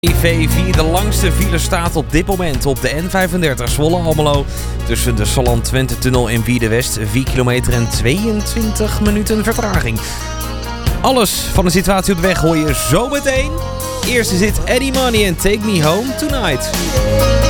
IV4, de langste file staat op dit moment op de N35 Zwolle-Almelo. Tussen de Salland-Twente-tunnel en Wierde-West. 4 kilometer en 22 minuten vertraging. Alles van de situatie op de weg hoor je zo meteen. Eerst is dit Eddie Money en Take Me Home Tonight.